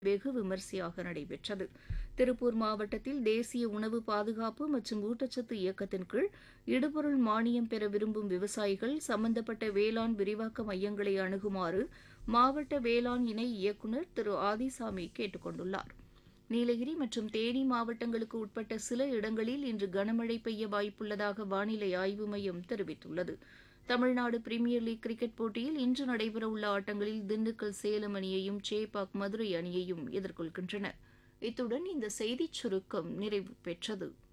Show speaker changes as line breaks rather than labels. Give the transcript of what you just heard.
வெகு விமரிசையாக நடைபெற்றது. திருப்பூர் மாவட்டத்தில் தேசிய உணவு பாதுகாப்பு மற்றும் ஊட்டச்சத்து இயக்கத்தின் கீழ் இடுபொருள் மானியம் பெற விரும்பும் விவசாயிகள் சம்பந்தப்பட்ட வேளாண் விரிவாக்க மையங்களை அணுகுமாறு மாவட்ட வேளாண் இணை இயக்குநர் திரு ஆதிசாமி கேட்டுக் கொண்டுள்ளார். நீலகிரி மற்றும் தேனி மாவட்டங்களுக்கு உட்பட்ட சில இடங்களில் இன்று கனமழை பெய்ய வாய்ப்புள்ளதாக வானிலை ஆய்வு மையம் தெரிவித்துள்ளது. தமிழ்நாடு பிரீமியர் லீக் கிரிக்கெட் போட்டியில் இன்று நடைபெறவுள்ள ஆட்டங்களில் திண்டுக்கல் சேலம் அணியையும் சேப்பாக் மதுரை அணியையும் எதிர்கொள்கின்றன. இத்துடன் இந்த செய்திச் சுருக்கம் நிறைவு பெற்றது.